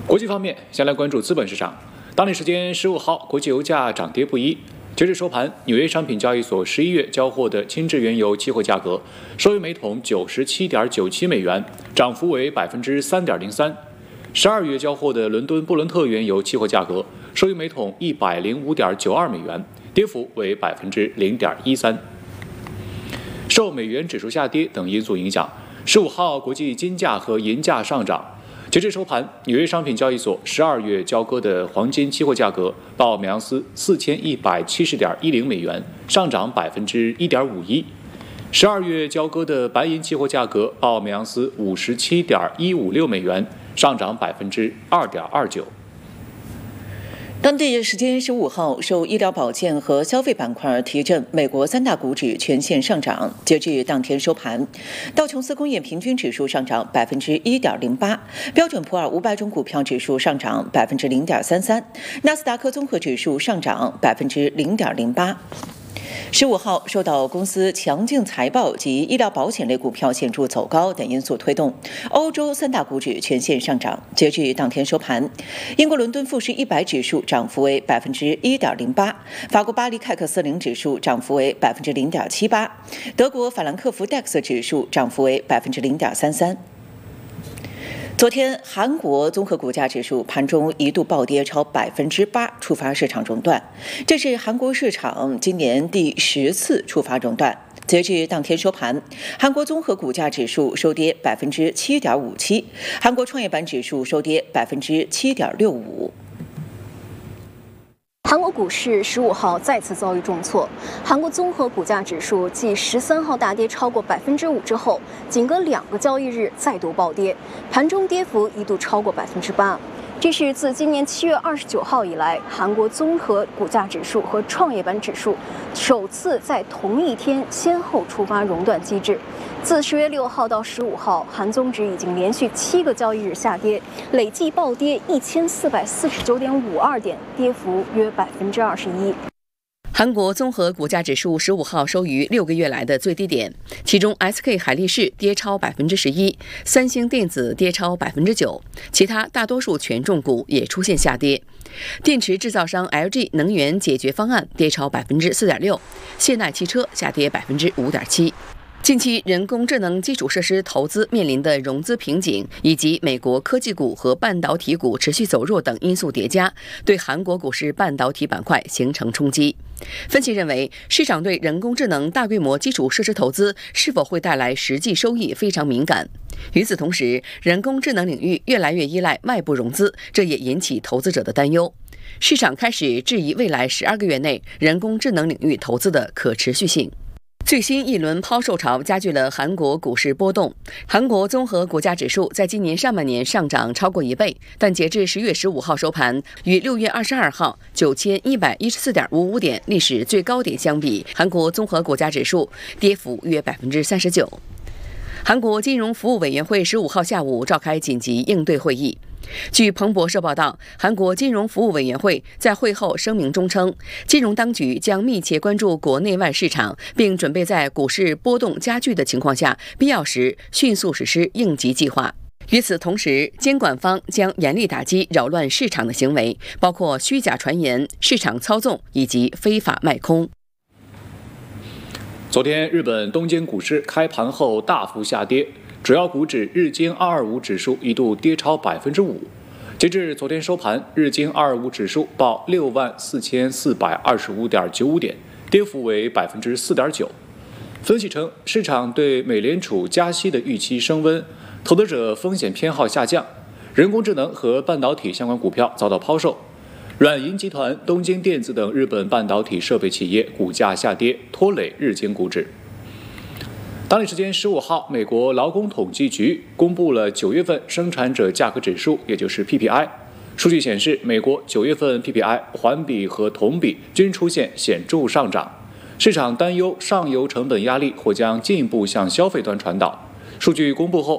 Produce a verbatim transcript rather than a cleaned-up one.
国际方面，先来关注资本市场。当地时间十五号，国际油价涨跌不一。截至收盘，纽约商品交易所十一月交货的轻质原油期货价格收于每桶九十七点九七美元，涨幅为百分之三点零三。十二月交货的伦敦布伦特原油期货价格收于每桶一百零五点九二美元，跌幅为百分之零点一三。受美元指数下跌等因素影响，十五号国际金价和银价上涨。截至收盘，纽约商品交易所十二月交割的黄金期货价格报每盎司四千一百七十点一零美元，上涨百分之一点五一。十二月交割的白银期货价格报每盎司五十七点一五六美元，上涨百分之二点二九。 当地时间十五号，受医疗保健和消费板块提振，美国三大股指全线上涨。截至当天收盘，道琼斯工业平均指数上涨百分之一点零八，标准普尔五百种股票指数上涨百分之零点三三，纳斯达克综合指数上涨百分之零点零八。十五号，受到公司强劲财报及医疗保险类股票显著走高等因素推动，欧洲三大股指全线上涨。截至当天收盘，英国伦敦富时一百指数涨幅为百分之一点零八，法国巴黎凯克斯林指数涨幅为百分之零点七八，德国法兰克福 D A X 指数涨幅为百分之零点三三。昨天，韩国综合股价指数盘中一度暴跌超百分之八，触发市场熔断。这是韩国市场今年第十次触发熔断。截至当天收盘，韩国综合股价指数收跌百分之七点五七，韩国创业板指数收跌百分之七点六五。 韩国股市十五号再次遭遇重挫，韩国综合股价指数继十三号大跌超过百分之五之后，仅隔两个交易日再度暴跌，盘中跌幅一度超过百分之八。这是自今年七月二十九号以来，韩国综合股价指数和创业板指数首次在同一天先后触发熔断机制。自十月六号到十五号，韩综指已经连续七个交易日下跌，累计暴跌一千四百四十九点五二点，跌幅约百分之二十一。 韩国综合股价指数十五号收于六个月来的最低点，其中 S K 海力士跌超百分之十一，三星电子跌超百分之九，其他大多数权重股也出现下跌。电池制造商 L G 能源解决方案跌超百分之四点六，谢奈汽车下跌百分之五点七。近期人工智能基础设施投资面临的融资瓶颈，以及美国科技股和半导体股持续走弱等因素叠加，对韩国股市半导体板块形成冲击。分析认为，市场对人工智能大规模基础设施投资是否会带来实际收益非常敏感。与此同时，人工智能领域越来越依赖外部融资，这也引起投资者的担忧。市场开始质疑未来十二个月内人工智能领域投资的可持续性。最新一轮抛售潮加剧了韩国股市波动。韩国综合股价指数在今年上半年上涨超过一倍，但截至十月十五号收盘，与六月二十二号九千一百一十四点五五点历史最高点相比，韩国综合股价指数跌幅约百分之三十九。韩国金融服务委员会十五号下午召开紧急应对会议。据彭博社报道，韩国金融服务委员会在会后声明中称，金融当局将密切关注国内外市场，并准备在股市波动加剧的情况下，必要时迅速实施应急计划。与此同时，监管方将严厉打击扰乱市场的行为，包括虚假传言、市场操纵以及非法卖空。 昨天，日本东京股市开盘后大幅下跌，主要股指日经二二五指数一度跌超百分之五。截至昨天收盘，日经二二五指数报六万四千四百二十五点九五点，跌幅为百分之四点九。分析称，市场对美联储加息的预期升温，投资者风险偏好下降，人工智能和半导体相关股票遭到抛售。软银集团、东京电子等日本半导体设备企业股价下跌，拖累日经股指。当地时间十五号，美国劳工统计局公布了九月份生产者价格指数，也就是 P P I。数据显示，美国九月份 P P I 环比和同比均出现显著上涨，市场担忧上游成本压力或将进一步向消费端传导。数据公布后，